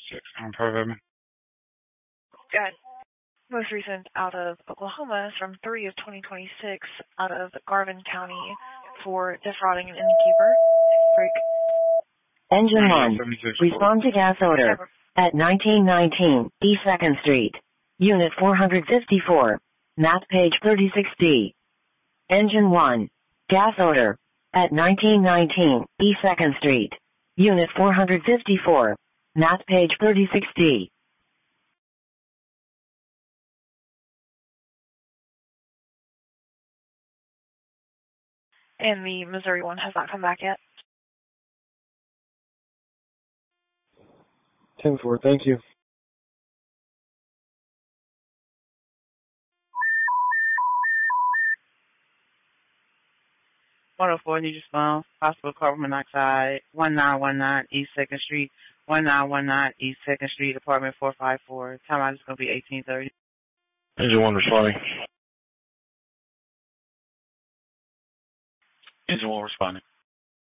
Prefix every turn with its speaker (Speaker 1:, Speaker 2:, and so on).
Speaker 1: On program.
Speaker 2: Got most recent out of Oklahoma is from 3/2026 out of Garvin County for defrauding an innkeeper. Break.
Speaker 3: Engine 1. Respond to gas odor at 1919 E 2nd Street. Unit 454. Map page 36D. Engine 1. Gas odor at 1919 E 2nd Street. Unit 454. Map page 36D.
Speaker 2: And the Missouri one has not come back yet.
Speaker 4: 10-4, thank you.
Speaker 5: .104 need response. Possible carbon monoxide. 1919 East 2nd Street. 1919 East 2nd Street, apartment 454. Timeout is going to be 1830.
Speaker 6: Engine 1 responding.
Speaker 1: Engine 1 responding.